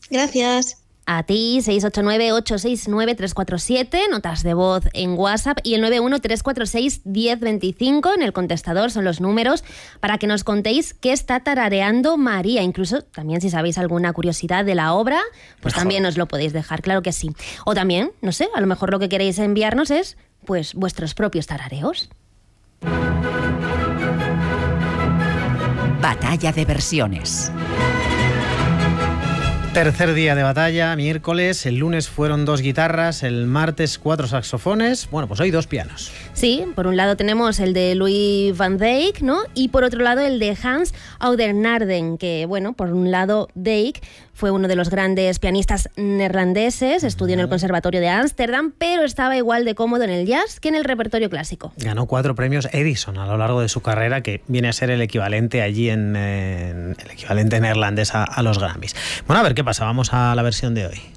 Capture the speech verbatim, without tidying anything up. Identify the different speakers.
Speaker 1: Gracias.
Speaker 2: A ti, seis ocho nueve, ocho seis nueve, tres cuatro siete, notas de voz en WhatsApp y el nueve uno tres cuatro seis, uno cero dos cinco en el contestador, son los números para que nos contéis qué está tarareando María. Incluso también si sabéis alguna curiosidad de la obra, pues Mejor. también nos lo podéis dejar, claro que sí. O también, no sé, a lo mejor lo que queréis enviarnos es pues vuestros propios tarareos.
Speaker 3: Batalla de versiones.
Speaker 4: Tercer día de batalla, miércoles, el lunes fueron dos guitarras, el martes cuatro saxofones, bueno, pues hoy dos pianos.
Speaker 2: Sí, por un lado tenemos el de Louis van Dijk, ¿no? Y por otro lado el de Hans Oudenaarde, que, bueno, por un lado Dijk fue uno de los grandes pianistas neerlandeses, estudió en el Conservatorio de Ámsterdam, pero estaba igual de cómodo en el jazz que en el repertorio clásico.
Speaker 4: Ganó cuatro premios Edison a lo largo de su carrera, que viene a ser el equivalente allí en, en el equivalente neerlandés a, a los Grammys. Bueno, a ver qué pasa, vamos a la versión de hoy.